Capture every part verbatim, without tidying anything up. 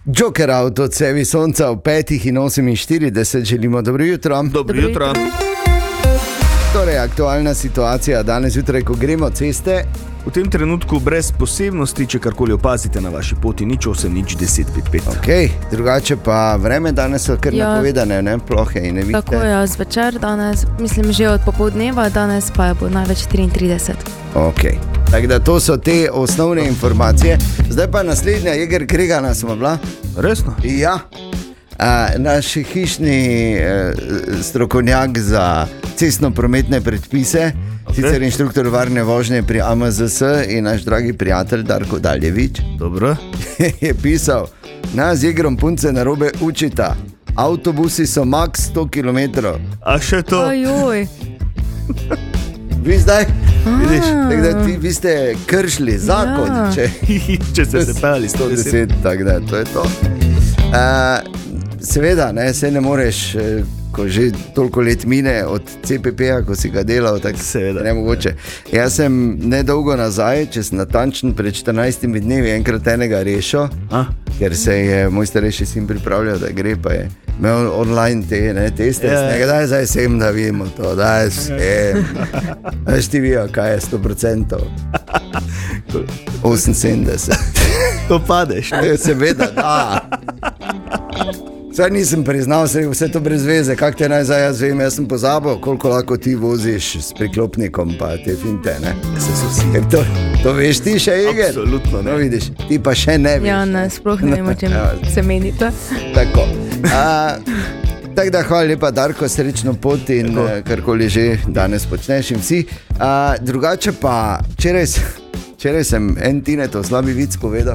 Joker Auto, cevi sonca v petih in oseminštirideset, želimo dobro jutro. Dobro jutro. Torej, aktualna situacija danes jutraj, ko gremo ceste. V tem trenutku brez posebnosti, če karkoli opazite na vaši poti, nič osem, nič deset, pet, pet. Ok, drugače pa vreme danes so kar Ja. napovedane, ne, plohe in ne vidite. Tako je, zvečer danes, mislim že od popoldneva, danes pa je bo največ triintrideset. Ok, tako da to so te osnovne informacije. Zdaj pa naslednja, Jeger Kregana smo bila. Resno? Ja, a, naš hišni e, strokovnjak za cestno-prometne predpise, okay. Sicer inštruktor varne vožnje pri A M Z S in naš dragi prijatelj Darko Daljevič. Dobro. Je pisal, nas z Jegrom punce narobe učita, avtobusi so max sto kilometrov. A še to? Ajoj. Vi zdaj, vidiš, tako da ti, vi ste kršili zakon, Ja. če, Če ste se peljali sto deset. deset, tako da to je to. Uh, seveda, ne, se ne moreš, eh, ko že toliko let mine od C P P-ja, ko si ga delal, tako Seveda. ne mogoče. Jaz sem nedolgo nazaj, če sem natančen, pred štirinajstimi dnevi enkrat enega rešil, A? ker se je moj starejši sin pripravljal, da gre, pa je imel online te ne, teste, Ja. yeah. Daj zdaj sem, da vidimo to, daj sem. Veš ti vijo, kaj je sto procentov. oseminsedemdeset. To padeš. Ja, seveda, da. Saj nisem priznal, se vse to brez veze, kak te naj zdaj jaz vem, jaz sem pozabil, koliko lahko ti voziš s priklopnikom, pa te finte, ne? Se so vsi. Ker to, to veš ti še, Jeger? Absolutno ne. No, vidiš, ti pa še ne veš. Ja, ne, sploh ne vem, o čem Ja. se menite. Tako. A, tako da hvala lepa, Darko, srečno pot in Tako. eh, karkoli že danes počneš in vsi. A, drugače pa, včeraj, s- včeraj sem en Tinetov slabi vic povedal.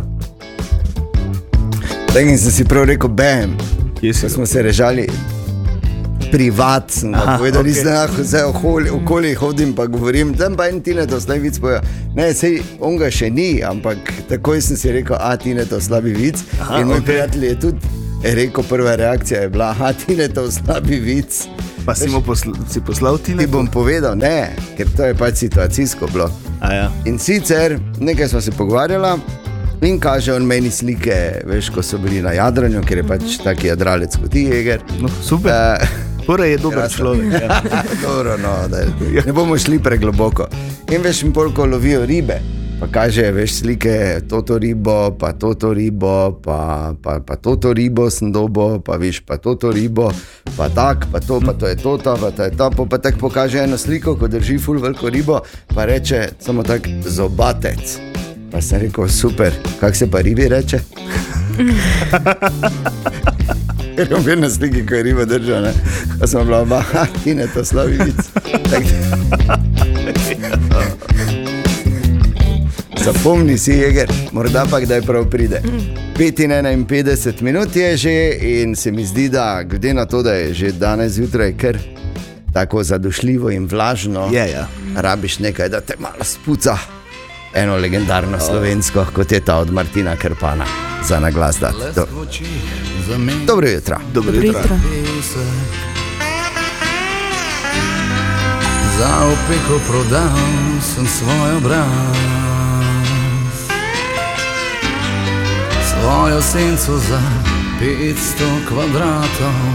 Tako in sem si prav rekel, bam, Kje si ko ga? smo se režali. Privat sem ga Aha, povedal, okej. nisem lahko zdaj okoli, okoli hodim pa govorim, tam pa en Tinetov slabi vic povedal. Ne, sej on ga še ni, ampak takoj sem si rekel, a Tinetov slabi vic. Aha, In moj okej. prijatelj je tudi rekel, prva reakcija je bila, a Tinetov slabi vic. Pa si mu posl si poslal ti Ti bom povedal, ne, ker to je pač situacijsko bilo. A ja. In sicer nekaj smo se pogovarjala in kaže on meni slike, veš, ko so bili na jadranju, ker je pač taki jadralec kot ti, Jeger. No, super. Uh, Torej je dober Krasen. človek. Ja. Dobro, no, da ne bomo šli pregloboko. In veš, in pol, ko lovijo ribe, pa kaže, veš, slike, toto ribo, pa toto ribo, pa, pa, pa toto ribo sem dobo, pa veš, pa toto ribo, pa tak, pa to, pa to je tota, pa to je ta, pa tako pokaže eno sliko, ko drži ful veliko ribo, pa reče samo tak zobatec. Pa sem rekel, super, kak se pa ribi reče? Ker je bil na sliki, ko je riba držal, ne? Pa smo bila oba, ha, Tinetov slabi vic. Zapomni si, Jeger, morda pa kdaj prav pride. pet in enainpetdeset minut je že in se mi zdi, da glede na to, da je že danes zjutraj kar tako zadušljivo in vlažno, Je, ja. rabiš nekaj, da te malo spuca. Eno legendarno slovensko, kot je ta od Martina Krpana, za naglas dati. Do, dobro jutro. Dobro Dobro jutro. jutro. Za opeko prodal sem svoj obraz, svojo senco za petsto kvadratov.